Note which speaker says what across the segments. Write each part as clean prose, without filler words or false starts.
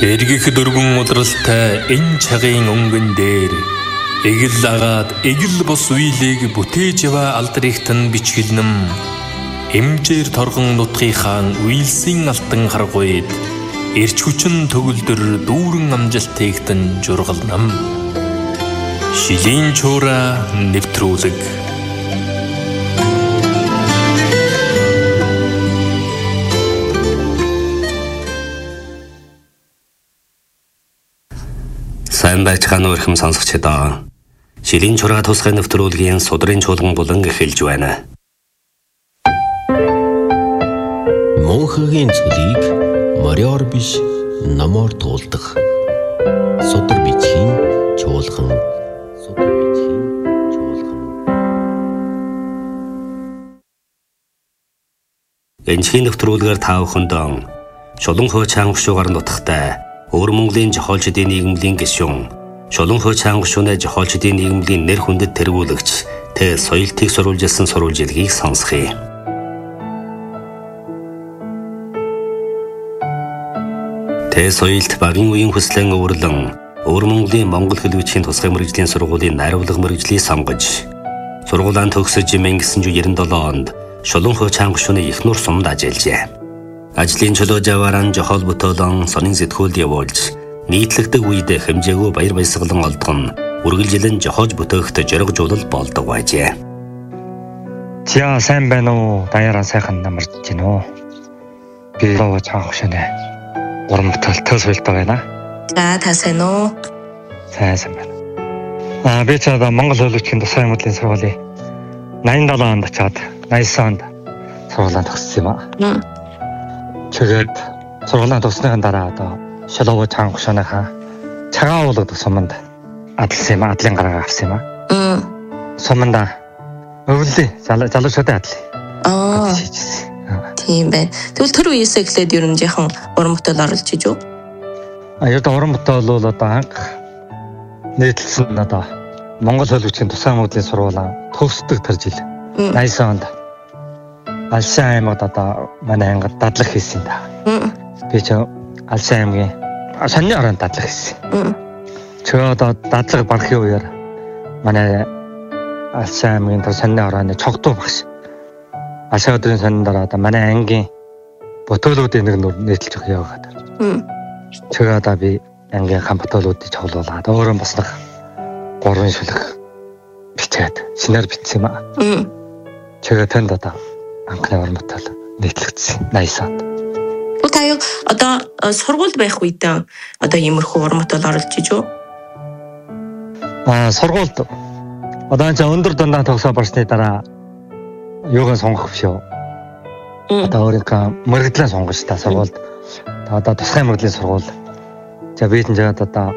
Speaker 1: Эргэх дөрвөн удралтай энэ цагийн өнгөн дээр эгэл агаад эгэл бос үеийг бүтээж ява алдрыхт нь бичгэлнэм эмжээр торгон нутгийнхаа үйлсийн алтан харгуйд эрч хүчин төгөлдөр дүүрэн амжилтыгтэн жургалнам шилийн чуура нэвтрүүлэг. Сайн байцгаана уу ихэм сонсогчдоо. Шилийн чураа тусгай нэвтрүүлгийн судрын чуулган булан эхэлж байна.
Speaker 2: Монхогийн цөлийг мориор биш номоор туулдаг. Судар бичгийн чуулган.
Speaker 1: Энэхийн нэвтрүүлгээр та бүхэндээ Шулуун хуучин гушуугаар нутагтай Өвөр Монголын жохоолчдын нийгмийн гишүүн Шулуун хуучин гушууны жохоолчдын нийгмийн нэр хүндэт тэргүүлэгч Тэ соёлтыг сурвалжилсан сурвалжилгийг сонсхий. Тэ соёлт багийн үеийн хүслэн өвөрлөн Өвөр Монголын Монгол хэл бичгийн тусгай мэргэжлийн сургуулийн найруулга мэргэжлийг сонгож сургуулиан төгсөж 1997 онд Шулуун хуучин гушууны Ихнүр сумд ажиллажээ. Ажлын чөлөө жавааран жохол бүтөөлөн сонин сэтгүүлд явуулж нийтлэгдэг үед хэмжээгүй баяр баясгалан олдгон үргэлжилэн жохож бүтөөхт жөргөжүүлэл болдог байжээ.
Speaker 3: За сайн байна уу? Даяараа сайхан намарч гин үү? Би лоо цаах шөнэ. Уран бүтээлтэй соёлтой байна.
Speaker 4: За та сайн уу?
Speaker 3: Сайн байна. Би цаада Монгол хэл бичгийн тусгай мөрлийн сургуулийн 87 онд очоод 89 онд сургуулаа төгссөн юм аа. Тэгээд сургуулийн төгснөхийн дараа одоо Шулуун хуучин гушууныхаа цагаан уулгад суманд адлсан юм аа. Адлын гараа авсан юм аа. Суманда өвлөө залуучуудын адлаа.
Speaker 4: Тийм байна. Тэгвэл тэр үеэсээ эхлээд ер нь яхан уран бүтээл оруулж иж үү?
Speaker 3: Яг уран бүтээл бол одоо анх нийтлсэн одоо Монгол хэл бичгийн тусгай мөрлийн сургуулаа төгсдөг тэр жил 80 онд Алсын аймагт одоо манай ангид дадлаг хийсэн да. Би ч Алсын аймгийн сонины ороонд дадлаг хийсэн. Тэгээ одоо дадлаг барахын үеэр манай Алсын аймгийн тэр сонины орооны цогтуу багш. Ашаа өдрийн сониндороо одоо манай ангийн ботөлүүдийн нэг нийтэлж өгөх яваад. Тэгээ одоо би ангийнхаа ботөлүүдийг цуглуулад өөрөө бас нэг 3 шүлэг бичээд шинээр бичсэн юм аа. Тэгээ тэнд одоо анхны уран бүтээл нийтлэгдсэн 80 онд.
Speaker 4: Тэгвэл та яг одоо сургуульд байх үедээ одоо иймэрхүү уран бүтээл оруулж иж үү?
Speaker 3: Сургуульд одоо энэ өндөр дундаа төгсөө болсны дараа юугаа сонгох биш үү? Одоо өөрийнхөө мэргэжлээ сонгож та сургуульд. Одоо тусгай мэргэжлийн сургууль. За би энэ жаад одоо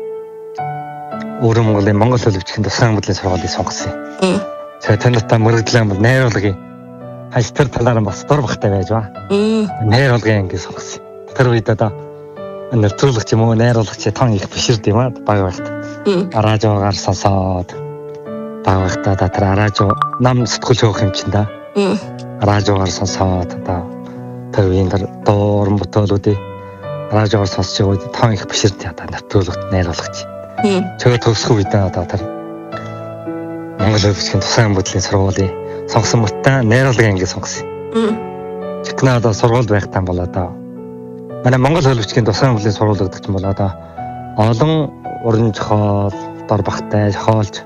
Speaker 3: Өвөр Монголын Монгол хэл бичгийн тусгай мэргэжлийн сургуулийг сонгосон юм. Тэгээ тэнд та мэргэжлээ бол найруулгын хаж тэр талаар бас дор багтай байж ба. Найруулгын ингэ сонгосон. Тэр үед одоо нэвтрүүлэгч юм уу найруулагч тон их биширд юм аа баг байхад. Радиогаар сонсоод баг байхдаа тэр радио нам сэтгүүл хөөх юм чин да. Радиогаар сонсоод одоо тэр үеийн тэр дуран бүтээлүүдийг радиогаар сонсч байгаад тон их биширд одоо нэвтрүүлэгт найруулагч. Тэгээ төгсөх үедээ одоо тэр Монгол хэл бичгийн тусгай мөрлийн сургуулийн сонгосон мөртөө найруулгын анги сонгосон. Чигнээ одоо сургуульд байхдаа бол одоо манай Монгол хэл бичгийн тусгай мөрлийн сургууль гэдэг чинь бол одоо олон уран зохиол, дор багтай зохиолч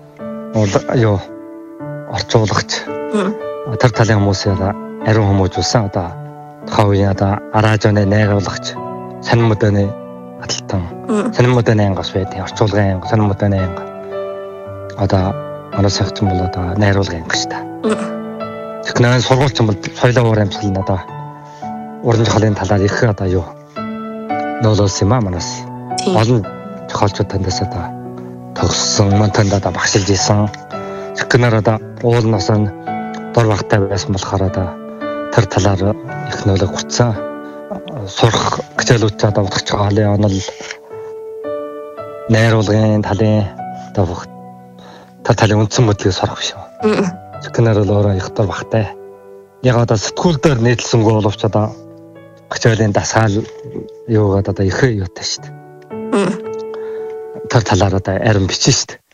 Speaker 3: орчуулагч тэр талын хүмүүсээ ариун хүмүүжүүлсэн одоо тухайн одоо радионы найруулагч, сонин модоны атлантан, сонин модоны ангас байдаг, орчуулагын анги, сонин модоны анги одоо манайсах ч юм бол одоо найруулгын анги шүү дээ. Техникийн сургууль ч юм бол соёлын уур амьсгал одоо уран зохиолын талаар их одоо юу нөлөөлсөн юм аа манайс. Олон зохиолчид тандаас одоо төгссөн, мантанд одоо багшилж исэн. Техникээр одоо уулнаас нь дор багтай байсан болохоор одоо тэр талаар их нөлөө хүртсэн. Сурах хичээлүүд одоо утгач хаалын онол найруулгын талын одоо тэр талын үндсэн моделийг сурах биш үү? Техникээр л өөрөө их дор багтай. Яг одоо сэтгүүл дээр нийтлсэнгөө боловч одоо хичээлийн дасгаал юугаад одоо их юутай шүү дээ. Тэр талаар одоо арим бичсэн шүү дээ.